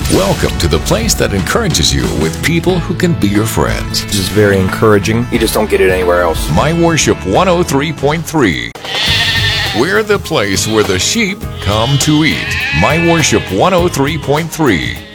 Welcome to the place that encourages you with people who can be your friends. This is very encouraging. You just don't get it anywhere else. My Worship 103.3. We're the place where the sheep come to eat. My Worship 103.3.